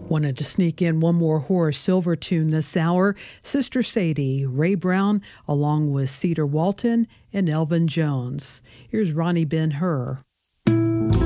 Wanted to sneak in one more Horace Silver tune this hour. Sister Sadie, Ray Brown, along with Cedar Walton and Elvin Jones. Here's Ronnie Ben-Hur.